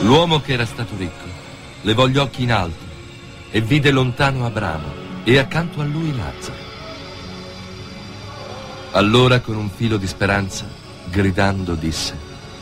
L'uomo che era stato ricco levò gli occhi in alto e vide lontano Abramo e accanto a lui Lazzaro. Allora, con un filo di speranza, gridando, disse: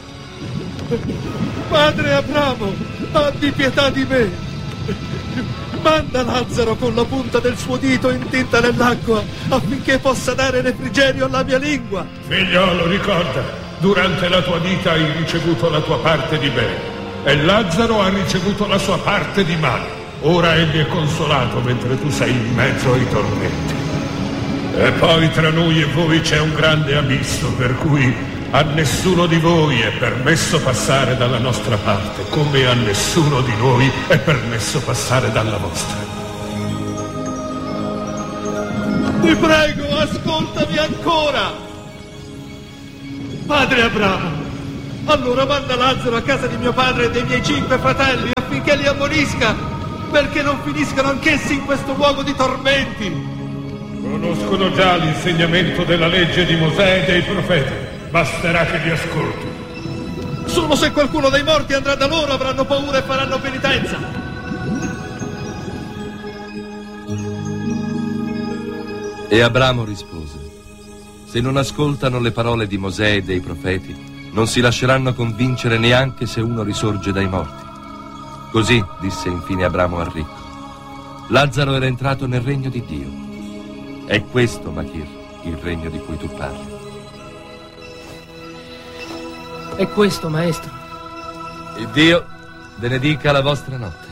Padre Abramo, abbi pietà di me. Manda Lazzaro con la punta del suo dito intinta nell'acqua affinché possa dare refrigerio alla mia lingua. Figliolo, ricorda, durante la tua vita hai ricevuto la tua parte di bene e Lazzaro ha ricevuto la sua parte di male. Ora egli è consolato mentre tu sei in mezzo ai tormenti. E poi tra noi e voi c'è un grande abisso, per cui a nessuno di voi è permesso passare dalla nostra parte, come a nessuno di noi è permesso passare dalla vostra. Ti prego, ascoltami ancora. Padre Abramo, allora manda Lazzaro a casa di mio padre e dei miei 5 fratelli affinché li ammonisca, perché non finiscano anch'essi in questo luogo di tormenti. Conoscono già l'insegnamento della legge di Mosè e dei profeti. Basterà che li ascolti. Solo se qualcuno dei morti andrà da loro avranno paura e faranno penitenza. E Abramo rispose: se non ascoltano le parole di Mosè e dei profeti, non si lasceranno convincere neanche se uno risorge dai morti. Così disse infine Abramo al ricco: Lazzaro era entrato nel regno di Dio. È questo, Machir, il regno di cui tu parli. È questo, maestro. E Dio benedica la vostra notte.